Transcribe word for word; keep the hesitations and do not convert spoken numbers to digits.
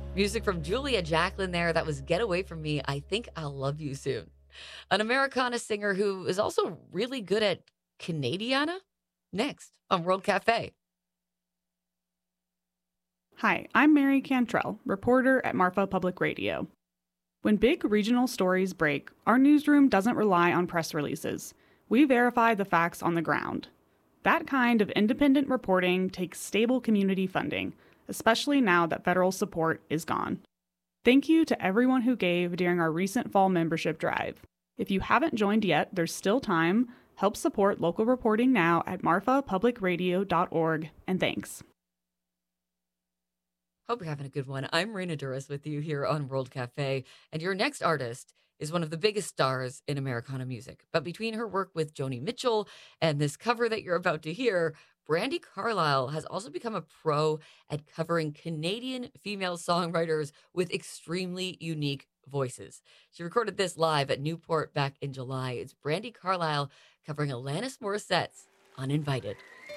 Music from Julia Jacqueline there. That was Get Away From Me. I Think I'll Love You Soon. An Americana singer who is also really good at Canadiana. Next on World Cafe. Hi, I'm Mary Cantrell, reporter at Marfa Public Radio. When big regional stories break, our newsroom doesn't rely on press releases. We verify the facts on the ground. That kind of independent reporting takes stable community funding, especially now that federal support is gone. Thank you to everyone who gave during our recent fall membership drive. If you haven't joined yet, there's still time. Help support local reporting now at marfa public radio dot org, and thanks. Hope you're having a good one. I'm Raina Duras with you here on World Cafe, and your next artist is one of the biggest stars in Americana music. But between her work with Joni Mitchell and this cover that you're about to hear, Brandi Carlile has also become a pro at covering Canadian female songwriters with extremely unique voices. She recorded this live at Newport back in July. It's Brandi Carlile covering Alanis Morissette's Uninvited.